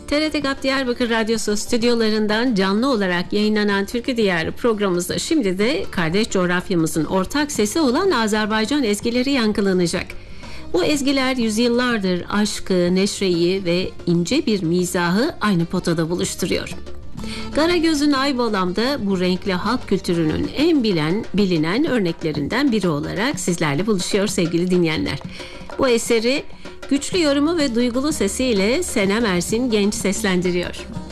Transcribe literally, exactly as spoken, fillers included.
T R T GAP Diyarbakır Radyosu stüdyolarından canlı olarak yayınlanan Türkü Diyarı programımızda şimdi de kardeş coğrafyamızın ortak sesi olan Azerbaycan ezgileri yankılanacak. Bu ezgiler yüzyıllardır aşkı, neşreyi ve ince bir mizahı aynı potada buluşturuyor. Karagöz'ün Aybalam da bu renkli halk kültürünün en bilen, bilinen örneklerinden biri olarak sizlerle buluşuyor sevgili dinleyenler. Bu eseri güçlü yorumu ve duygulu sesiyle Senem Ersin Genç seslendiriyor.